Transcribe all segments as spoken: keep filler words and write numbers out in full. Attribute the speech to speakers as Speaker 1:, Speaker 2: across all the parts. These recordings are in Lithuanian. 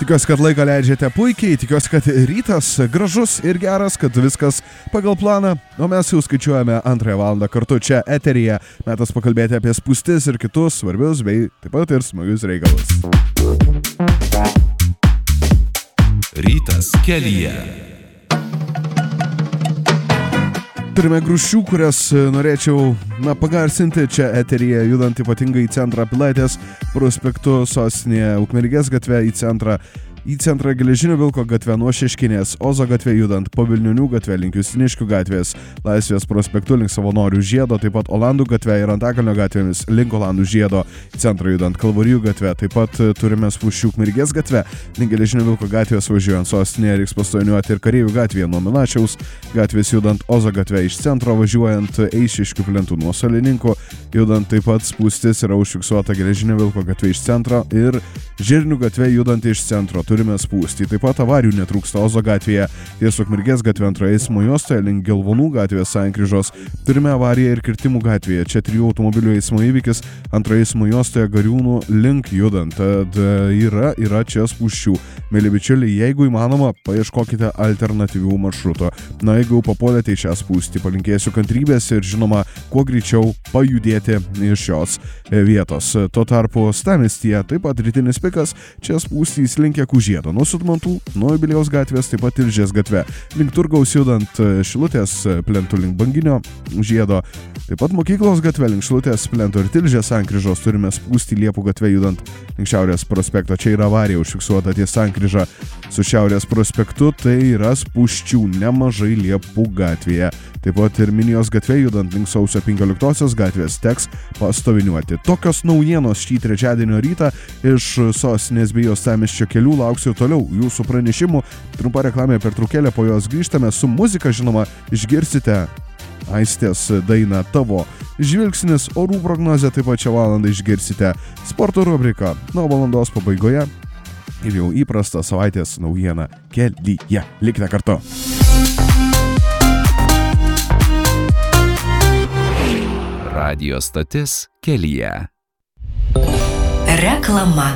Speaker 1: Tikiuosi, kad laiką leidžiate puikiai, tikiuosi, kad rytas gražus ir geras, kad viskas pagal planą, o mes jau skaičiuojame antrąją valandą kartu čia eteryje. Metas pakalbėti apie spūstis ir kitus svarbius bei taip pat ir smagius reikalus.
Speaker 2: Rytas kelyje.
Speaker 1: Turime grūščių, kurias norėčiau na, pagarsinti čia eteryje, judant ypatingai į centrą Pilaitės prospektu, sostinėje Ukmergės gatve į centrą. Į centrą Geležinio Vilko gatve nuo Šeškinės, Ozo gatve judant po Vilnionių gatve link Justiniškių gatvės, Laisvės prospektu link Savanorių žiedo, taip pat Olandų gatve ir Antakalnio gatvėmis link Olandų žiedo, į centrą judant Kalvarijų gatve, taip pat turime spūsčių Ukmergės gatve, link Geležinio Vilko gatvės važiuojant sostinėje reiks pastoniuoti ir Kareivių gatvėje nuo Minačiaus gatvės judant Ozo gatve iš centro važiuojant Eišiškių plentų nuo Salininkų, judant taip pat spūstis yra užfiksuota Geležinio Vilko gatve iš centro ir Žirnių gatve judant iš centro. Turime spūstį. Taip pat avarijų netrūksta Ozo gatvėje, ties Ukmergės gatve antroje eismo juostoje link Gelvonų gatvės sankryžos. Turime avariją ir kirtimų gatvėje. Čia trijų automobilių eismo įvykis antroje eismo juostoje Gariūnų link judant. Tad yra, yra čia spūsčių. Mėly bičiuliai, jeigu įmanoma, paieškokite alternatyvių maršruto. Na, jeigu papuolėte į šią spūstį, palinkėsiu kantrybės ir žinoma, kuo greičiau pajudėti iš šios vietos. Tuo tarpu Stamiestyje taip pat rytinis pikas, čia spūstys link Žiedo, nuo Sutmantų, nuo Jubiliejaus gatvės, taip pat Tilžės gatve, link Turgaus judant Šilutės plentų link Banginio žiedo, taip pat Mokyklos gatve link Šilutės plentų ir Tilžės sankryžos, turime spūstį Liepų gatve judant link Šiaurės prospekto. Čia yra avarija užfiksuota ties sankryža su Šiaurės prospektu, tai yra spūsčių nemažai Liepų gatvėje. Taip pat ir Minijos gatve judant link Sausio penkioliktosios gatvės teks pastoviniuoti. Tokios naujienos šį trečiadienio rytą iš sostinės bei Uostamiesčio kelių. Lauksiu toliau jūsų pranešimų. Trumpa reklamė pertraukėlė, po jos grįžtame su muzika, žinoma, išgirsite Aistės dainą Tavo žvilgsnis, orų prognozę, taip pat šią valandą išgirsite sporto rubriką. Nuo valandos pabaigoje ir jau įprasta savaitės naujiena kelyje. Likite kartu.
Speaker 2: Radio stotis kelyje.
Speaker 3: Reklama.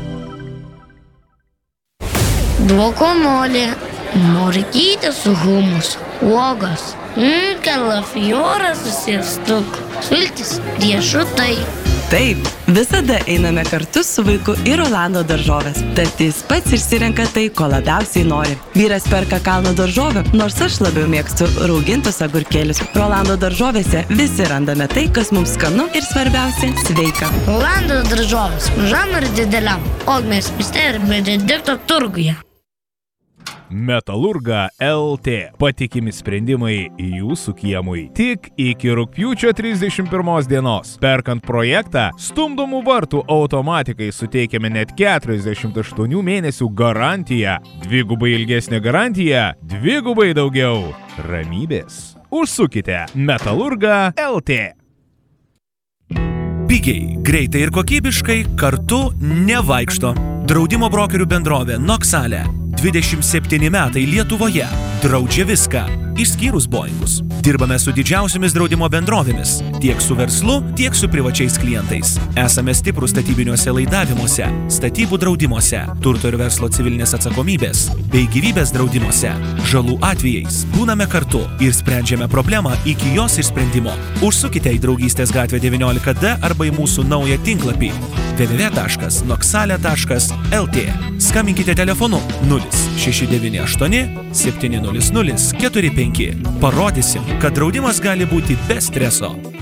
Speaker 4: Duokonolė, morkytė su humusu, uogos, mm, kalafioras su sėstuku, sultis, riešutai.
Speaker 5: Taip, visada einame kartu su vaiku į Rolando daržovės. Tad jis pats išsirenka tai, ko labiausiai nori. Vyras perka kalno daržovę, nors aš labiau mėgstu raugintus agurkėlius. Rolando daržovėse visi randame tai, kas mums skanu ir svarbiausia – sveika.
Speaker 4: Rolando daržovės, mažam ir dideliam, Ogmės mieste ir Benedikto turguje.
Speaker 6: Metalurga L T. Patikimi sprendimai jūsų kiemui. Tik iki rugpjūčio trisdešimt pirmos dienos. Perkant projektą, stumdomų vartų automatikai suteikiame net keturiasdešimt aštuonių mėnesių garantiją. Dvigubai ilgesnė garantija, dvigubai daugiau ramybės. Užsukite Metalurga L T.
Speaker 7: Pigiai, greitai ir kokybiškai kartu nevaikšto. Draudimo brokerių bendrovė Noksalė. dvidešimt septyni metai Lietuvoje. Draudžia viską, išskyrus Boeingus. Dirbame su didžiausiomis draudimo bendrovėmis, tiek su verslu, tiek su privačiais klientais. Esame stiprus statybiniuose laidavimuose, statybų draudimuose, turto ir verslo civilinės atsakomybės, bei gyvybės draudimuose. Žalų atvejais būname kartu ir sprendžiame problemą iki jos išsprendimo. Užsukite į Draugystės gatvę devyniolika D arba į mūsų naują tinklapį w w w taškas noksalė taškas l t. Skambinkite telefonu nulis šeši devyni aštuoni septyni nulis nulis keturi penki. Parodysim, kad draudimas gali būti be streso.